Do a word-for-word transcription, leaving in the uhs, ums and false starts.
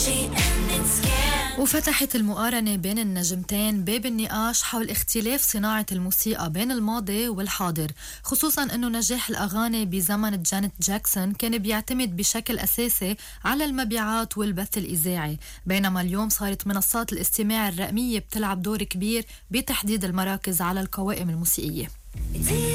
وفتحت المقارنة بين النجمتين باب النقاش حول اختلاف صناعة الموسيقى بين الماضي والحاضر، خصوصاً أنه نجاح الأغاني بزمن جانيت جاكسون كان بيعتمد بشكل أساسي على المبيعات والبث الإذاعي، بينما اليوم صارت منصات الاستماع الرقمية بتلعب دور كبير بتحديد المراكز على القوائم الموسيقية.